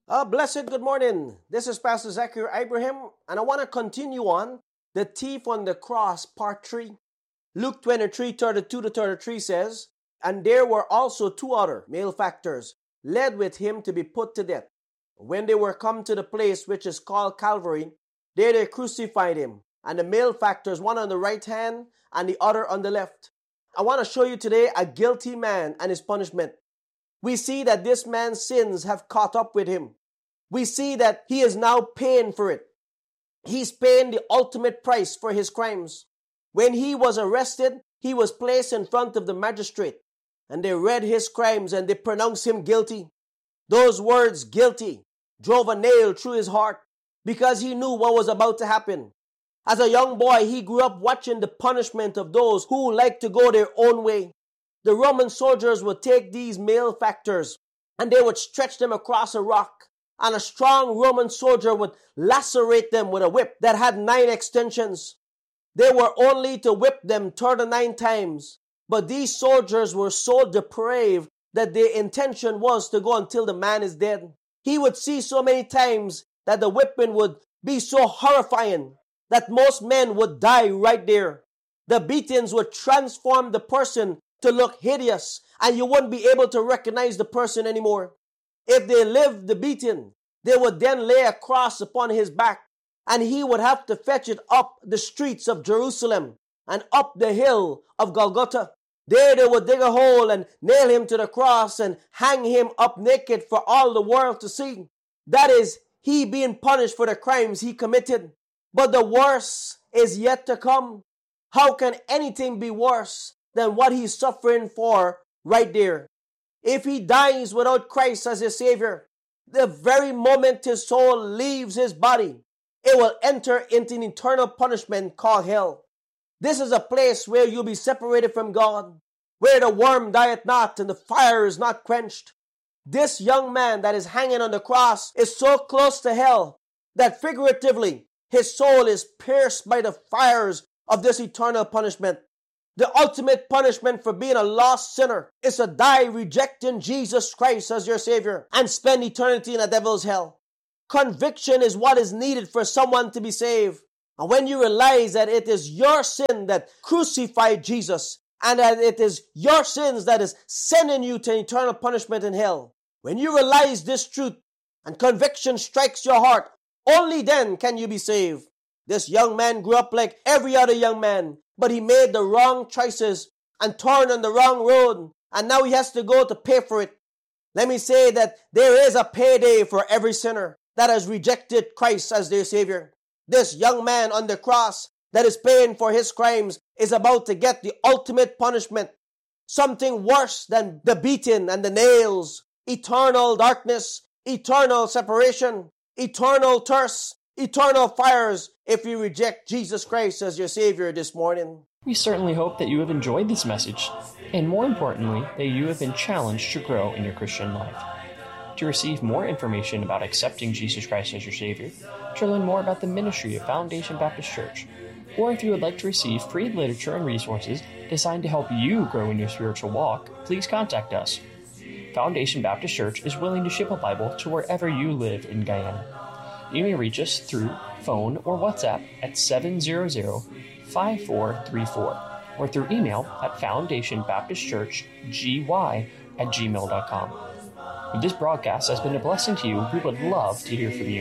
Blessed good morning. This is Pastor Zachary Abraham, and I want to continue on the thief on the cross, part 3. Luke 23:32-33 says, "And there were also 2 other malefactors led with him to be put to death. When they were come to the place which is called Calvary, there they crucified him, and the malefactors, one on the right hand and the other on the left." I want to show you today a guilty man and his punishment. We see that this man's sins have caught up with him. We see that he is now paying for it. He's paying the ultimate price for his crimes. When he was arrested, he was placed in front of the magistrate, and they read his crimes and they pronounced him guilty. Those words, guilty, drove a nail through his heart because he knew what was about to happen. As a young boy, he grew up watching the punishment of those who like to go their own way. The Roman soldiers would take these malefactors and they would stretch them across a rock, and a strong Roman soldier would lacerate them with a whip that had 9 extensions. They were only to whip them 39 times, but these soldiers were so depraved that their intention was to go until the man is dead. He would see so many times that the whipping would be so horrifying that most men would die right there. The beatings would transform the person to look hideous, and you wouldn't be able to recognize the person anymore. If they lived the beating, they would then lay a cross upon his back, and he would have to fetch it up the streets of Jerusalem and up the hill of Golgotha. There they would dig a hole and nail him to the cross and hang him up naked for all the world to see. That is, he being punished for the crimes he committed. But the worst is yet to come. How can anything be worse than what he's suffering for right there? If he dies without Christ as his Savior, the very moment his soul leaves his body, it will enter into an eternal punishment called hell. This is a place where you'll be separated from God, where the worm dieth not and the fire is not quenched. This young man that is hanging on the cross is so close to hell that figuratively his soul is pierced by the fires of this eternal punishment. The ultimate punishment for being a lost sinner is to die rejecting Jesus Christ as your Savior and spend eternity in the devil's hell. Conviction is what is needed for someone to be saved. And when you realize that it is your sin that crucified Jesus and that it is your sins that is sending you to eternal punishment in hell, when you realize this truth and conviction strikes your heart, only then can you be saved. This young man grew up like every other young man, but he made the wrong choices and turned on the wrong road, and now he has to go to pay for it. Let me say that there is a payday for every sinner that has rejected Christ as their Savior. This young man on the cross that is paying for his crimes is about to get the ultimate punishment, something worse than the beating and the nails, eternal darkness, eternal separation, eternal thirst, eternal fires if you reject Jesus Christ as your Savior this morning. We certainly hope that you have enjoyed this message, and more importantly, that you have been challenged to grow in your Christian life. To receive more information about accepting Jesus Christ as your Savior, to learn more about the ministry of Foundation Baptist Church, or if you would like to receive free literature and resources designed to help you grow in your spiritual walk, please contact us. Foundation Baptist Church is willing to ship a Bible to wherever you live in Guyana. You may reach us through phone or WhatsApp at 700-5434 or through email at foundationbaptistchurchgy@gmail.com. If this broadcast has been a blessing to you, we would love to hear from you.